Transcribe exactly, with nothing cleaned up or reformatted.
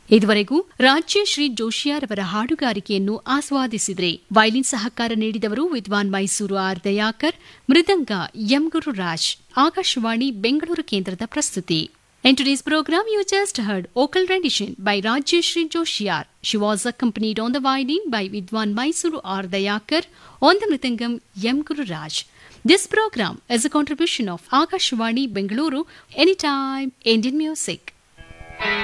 ಇದುವರೆಗೂ ರಾಜ್ಯಶ್ರೀ ಜೋಶಿಯಾರ್ ಅವರ ಹಾಡುಗಾರಿಕೆಯನ್ನು ಆಸ್ವಾದಿಸಿದರೆ ವೈಲಿನ್ ಸಹಕಾರ ನೀಡಿದವರು ವಿದ್ವಾನ್ ಮೈಸೂರು ಆರ್ ದಯಾಕರ್, ಮೃದಂಗ ಎಂ ಗುರುರಾಜ್. ಆಕಾಶವಾಣಿ ಬೆಂಗಳೂರು ಕೇಂದ್ರದ ಪ್ರಸ್ತುತಿ. In today's program, you just heard vocal rendition by Rajyashree Joshiar. She was accompanied on the violin by Vidwan Mysuru R. Dayakar, on the mridangam M. Guru Raj. This program is a contribution of Akashvani Bengaluru, Anytime Indian Music.